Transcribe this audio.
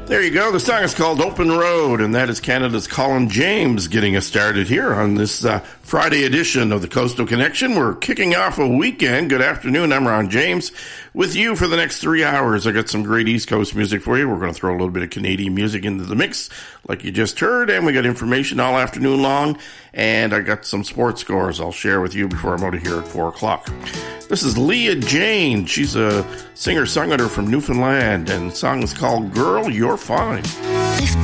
There you go. The song is called Open Road, and that is Canada's Colin James getting us started here on this Friday edition of the Coastal Connection. We're kicking off a weekend. Good afternoon. I'm Ron James with you for the next 3 hours. I got some great East Coast music for you. We're going to throw a little bit of Canadian music into the mix, like you just heard, and we got information all afternoon long, and I got some sports scores I'll share with you before I'm out of here at 4 o'clock. This is Leah Jane. She's a singer-songwriter from Newfoundland, and the song is called Girl, You're Fine. Lift